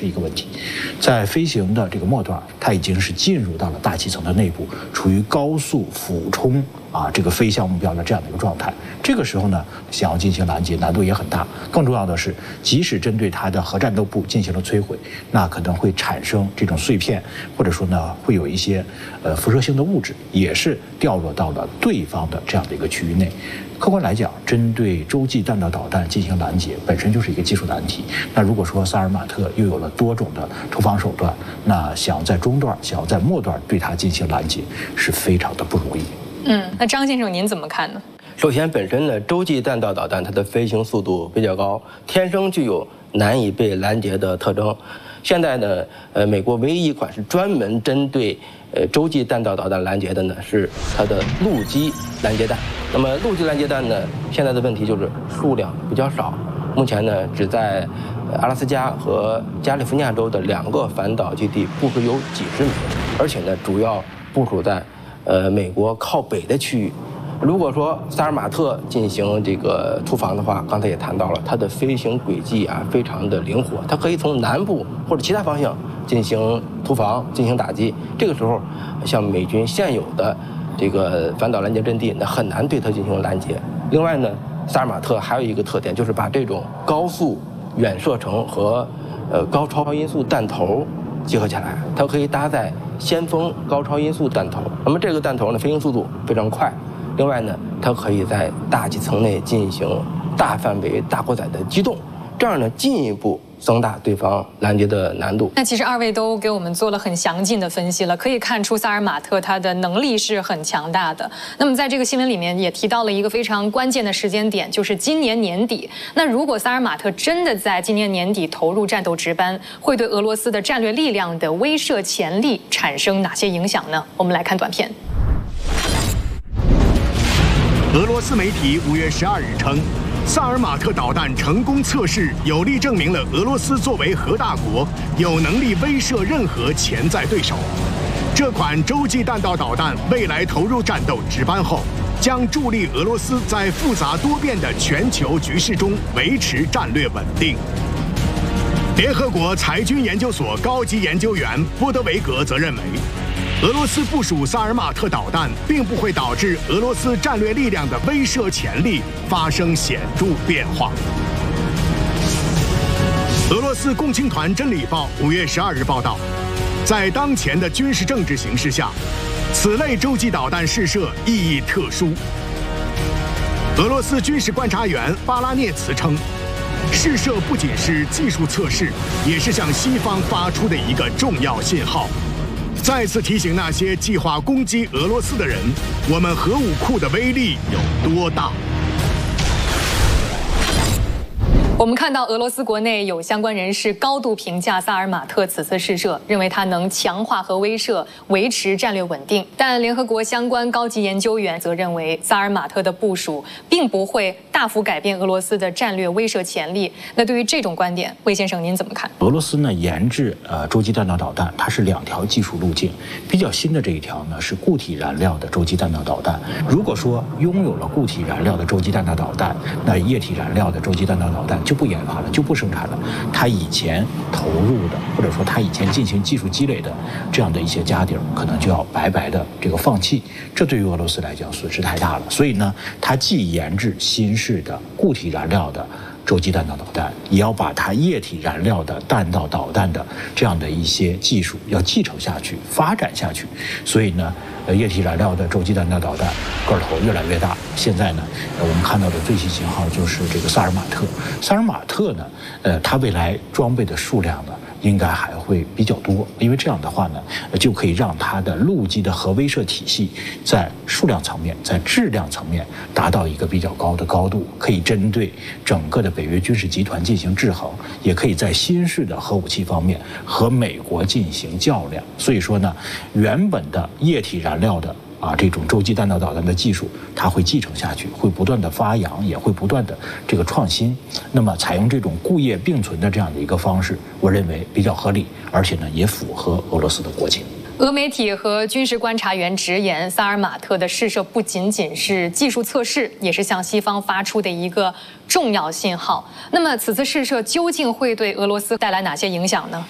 是一个问题。在飞行的这个末段，它已经是进入到了大气层的内部，处于高速俯冲这个飞向目标的这样的一个状态。这个时候呢，想要进行拦截难度也很大。更重要的是，即使针对它的核战斗部进行了摧毁，那可能会产生这种碎片，或者说呢，会有一些辐射性的物质，也是掉落到了对方的这样的一个区域内。客观来讲，针对洲际弹道导弹进行拦截本身就是一个技术难题。那如果说萨尔马特又有了多种的突防手段，那想要在中段、想要在末段对它进行拦截是非常的不容易。 那张先生您怎么看呢？ 首先，本身呢，洲际弹道导弹它的飞行速度比较高，天生具有难以被拦截的特征。现在呢，美国唯一一款是专门针对洲际弹道导弹拦截的呢，是它的陆基拦截弹。那么陆基拦截弹呢，现在的问题就是数量比较少，目前呢，只在阿拉斯加和加利福尼亚州的2个反导基地部署有几十枚，而且呢，主要部署在美国靠北的区域。如果说萨尔马特进行这个突防的话，刚才也谈到了，它的飞行轨迹非常的灵活，它可以从南部或者其他方向进行突防、进行打击。这个时候，像美军现有的这个反导拦截阵地，那很难对它进行拦截。另外呢，萨尔马特还有一个特点，就是把这种高速远射程和高超音速弹头结合起来，它可以搭载先锋高超音速弹头。那么这个弹头呢，飞行速度非常快。另外呢，它可以在大气层内进行大范围、大过载的机动，这样呢，进一步增大对方拦截的难度。 那其实2位都给我们做了很详尽的分析了，可以看出萨尔马特它的能力是很强大的。那么在这个新闻里面也提到了一个非常关键的时间点，就是今年年底。那如果萨尔马特真的在今年年底投入战斗值班，会对俄罗斯的战略力量的威慑潜力产生哪些影响呢？我们来看短片。 俄罗斯媒体5月12日称，萨尔马特导弹成功测试，有力证明了俄罗斯作为核大国，有能力威慑任何潜在对手。这款洲际弹道导弹未来投入战斗值班后，将助力俄罗斯在复杂多变的全球局势中维持战略稳定。联合国裁军研究所高级研究员波德维格则认为，俄罗斯部署萨尔马特导弹，并不会导致俄罗斯战略力量的威慑潜力发生显著变化。俄罗斯共青团真理报5月12日报道，在当前的军事政治形势下，此类洲际导弹试射意义特殊。俄罗斯军事观察员巴拉涅茨称，试射不仅是技术测试，也是向西方发出的一个重要信号。再次提醒那些计划攻击俄罗斯的人，我们核武库的威力有多大。 我们看到俄罗斯国内有相关人士高度评价萨尔马特此次试射，认为它能强化核威慑，维持战略稳定。但联合国相关高级研究员则认为，萨尔马特的部署并不会大幅改变俄罗斯的战略威慑潜力。那对于这种观点，魏先生您怎么看？ 俄罗斯呢研制洲际弹道导弹，它是2条技术路径，比较新的这一条呢是固体燃料的洲际弹道导弹。如果说拥有了固体燃料的洲际弹道导弹，那液体燃料的洲际弹道导弹就不研发了，就不生产了。他以前投入的，或者说他以前进行技术积累的这样的一些家底儿，可能就要白白的这个放弃。这对于俄罗斯来讲损失太大了。所以呢，他既研制新式的固体燃料的洲际弹道导弹，也要把它液体燃料的弹道导弹的这样的一些技术要继承下去、发展下去。所以呢，液体燃料的洲际弹道导弹个头越来越大。现在呢，我们看到的最新型号就是这个萨尔马特。萨尔马特呢，它未来装备的数量呢，应该还会比较多，因为这样的话呢，就可以让它的陆基的核威慑体系在数量层面、在质量层面达到一个比较高的高度，可以针对整个的北约军事集团进行制衡，也可以在新式的核武器方面和美国进行较量。所以说呢，原本的液体燃料的这种洲际弹道导弹的技术，它会继承下去，会不断的发扬，也会不断的这个创新。那么采用这种固液并存的这样的一个方式，我认为比较合理，而且呢也符合俄罗斯的国情。 俄媒体和军事观察员直言，萨尔马特的试射不仅仅是技术测试，也是向西方发出的一个重要信号。那么此次试射究竟会对俄罗斯带来哪些影响呢？